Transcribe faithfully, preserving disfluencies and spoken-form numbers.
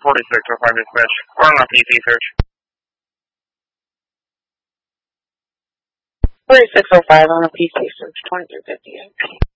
forty-six oh five dispatch. Or on a P C search. forty-six oh five on a P C search, twenty-three fifty-eight.